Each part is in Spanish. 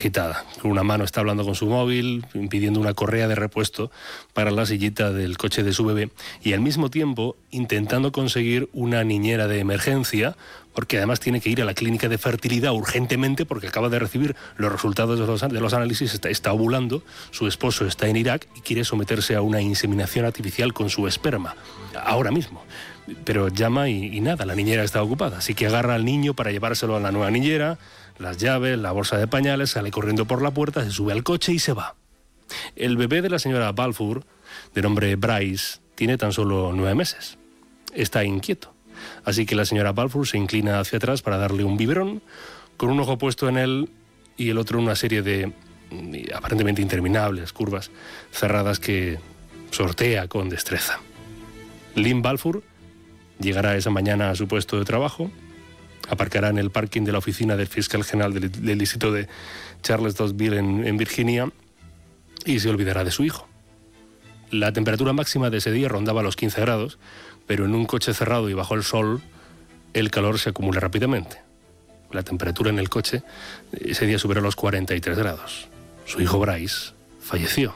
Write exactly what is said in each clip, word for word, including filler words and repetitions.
agitada. Con una mano está hablando con su móvil, pidiendo una correa de repuesto para la sillita del coche de su bebé y al mismo tiempo intentando conseguir una niñera de emergencia, porque además tiene que ir a la clínica de fertilidad urgentemente porque acaba de recibir los resultados de los, de los análisis, está, está ovulando, su esposo está en Irak y quiere someterse a una inseminación artificial con su esperma, ahora mismo. Pero llama y, y nada, la niñera está ocupada, así que agarra al niño para llevárselo a la nueva niñera, las llaves, la bolsa de pañales, sale corriendo por la puerta, se sube al coche y se va. El bebé de la señora Balfour, de nombre Bryce, tiene tan solo nueve meses. Está inquieto. Así que la señora Balfour se inclina hacia atrás para darle un biberón, con un ojo puesto en él y el otro en una serie de aparentemente interminables curvas cerradas que sortea con destreza. Lynn Balfour llegará esa mañana a su puesto de trabajo, aparcará en el parking de la oficina del fiscal general del, del distrito de Charlottesville en, en Virginia y se olvidará de su hijo. La temperatura máxima de ese día rondaba los quince grados, pero en un coche cerrado y bajo el sol, el calor se acumula rápidamente. La temperatura en el coche ese día superó los cuarenta y tres grados. Su hijo Bryce falleció.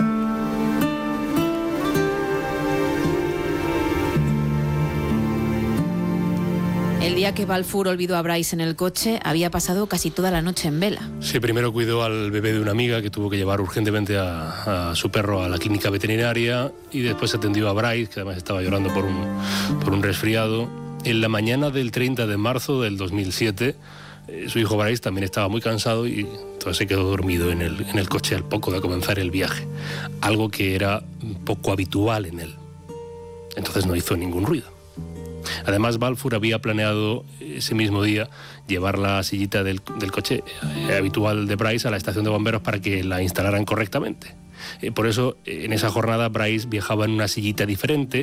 El día que Balfour olvidó a Bryce en el coche, había pasado casi toda la noche en vela. Sí, primero cuidó al bebé de una amiga que tuvo que llevar urgentemente a, a su perro a la clínica veterinaria y después atendió a Bryce, que además estaba llorando por un, por un resfriado. En la mañana del treinta de marzo del dos mil siete, eh, su hijo Bryce también estaba muy cansado y entonces se quedó dormido en el, en el coche al poco de comenzar el viaje, algo que era poco habitual en él. Entonces no hizo ningún ruido. Además, Balfour había planeado ese mismo día llevar la sillita del, del coche eh, habitual de Bryce a la estación de bomberos para que la instalaran correctamente. Eh, por eso, en esa jornada, Bryce viajaba en una sillita diferente,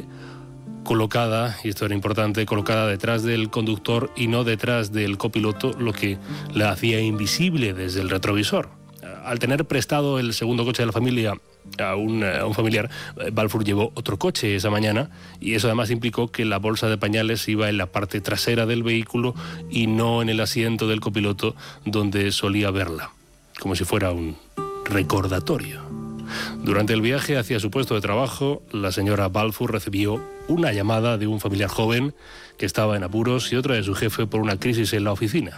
colocada, y esto era importante, colocada detrás del conductor y no detrás del copiloto, lo que la hacía invisible desde el retrovisor. Al tener prestado el segundo coche de la familia a un, a un familiar, Balfour llevó otro coche esa mañana y eso además implicó que la bolsa de pañales iba en la parte trasera del vehículo y no en el asiento del copiloto donde solía verla, como si fuera un recordatorio. Durante el viaje hacia su puesto de trabajo, la señora Balfour recibió una llamada de un familiar joven que estaba en apuros y otra de su jefe por una crisis en la oficina.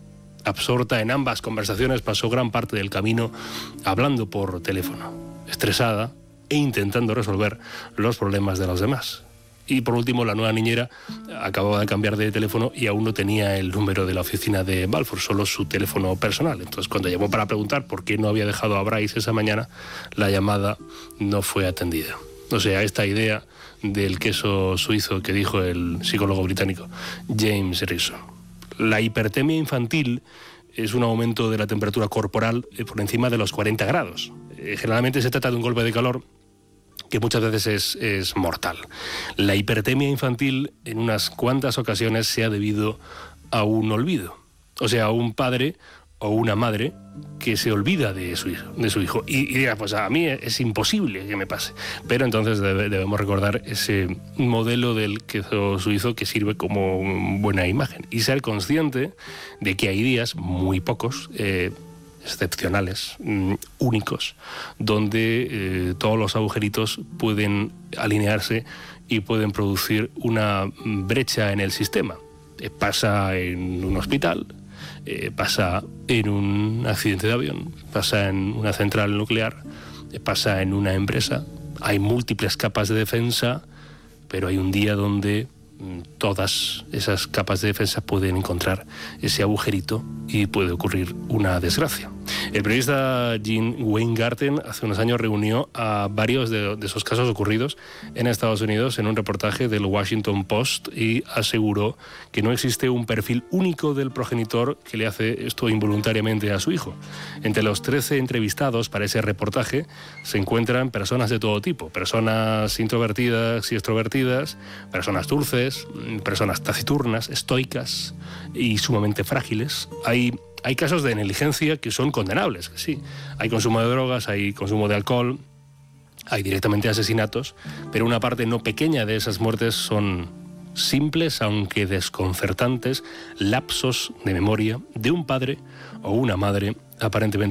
Absorta en ambas conversaciones, pasó gran parte del camino hablando por teléfono, estresada e intentando resolver los problemas de los demás. Y por último, la nueva niñera acababa de cambiar de teléfono y aún no tenía el número de la oficina de Balfour, solo su teléfono personal. Entonces, cuando llamó para preguntar por qué no había dejado a Bryce esa mañana, la llamada no fue atendida. O sea, esta idea del queso suizo que dijo el psicólogo británico James Rison. La hipertermia infantil es un aumento de la temperatura corporal por encima de los cuarenta grados. Generalmente se trata de un golpe de calor que muchas veces es, es mortal. La hipertermia infantil en unas cuantas ocasiones se ha debido a un olvido. O sea, a un padre o una madre que se olvida de su hijo. De su hijo. Y, y dirá, pues a mí es imposible que me pase. Pero entonces debe, debemos recordar ese modelo del queso suizo que sirve como buena imagen. Y ser consciente de que hay días, muy pocos, eh, excepcionales, mm, únicos, donde eh, todos los agujeritos pueden alinearse y pueden producir una brecha en el sistema. Eh, pasa en un hospital, Eh, pasa en un accidente de avión, pasa en una central nuclear, eh, pasa en una empresa. Hay múltiples capas de defensa, pero hay un día donde mm, todas esas capas de defensa pueden encontrar ese agujerito y puede ocurrir una desgracia. El periodista Gene Weingarten hace unos años reunió a varios de, de esos casos ocurridos en Estados Unidos en un reportaje del Washington Post y aseguró que no existe un perfil único del progenitor que le hace esto involuntariamente a su hijo. Entre los trece entrevistados para ese reportaje se encuentran personas de todo tipo, personas introvertidas y extrovertidas, personas dulces, personas taciturnas, estoicas y sumamente frágiles. Hay Hay casos de negligencia que son condenables, que sí. Hay consumo de drogas, hay consumo de alcohol, hay directamente asesinatos, pero una parte no pequeña de esas muertes son simples aunque desconcertantes lapsos de memoria de un padre o una madre aparentemente